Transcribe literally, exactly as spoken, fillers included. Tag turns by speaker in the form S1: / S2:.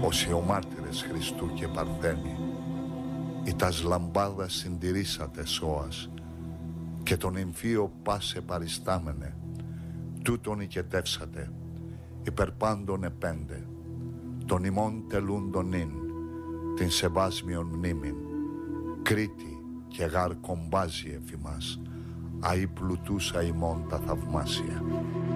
S1: όσοι ο μάρτυρες Χριστού και Παρθένη, ή τας λαμπάδας συντηρήσατε σώας, και τον εμφύο πάσε παριστάμενε, τούτον οικετεύσατε, υπερπάντων επέντε, τον ημών τελούντον ειν, την σεβάσμιον μνήμην, Κρήτη και γάρ κομπάζει εφημάς, αη πλουτούσα ημών τα θαυμάσια.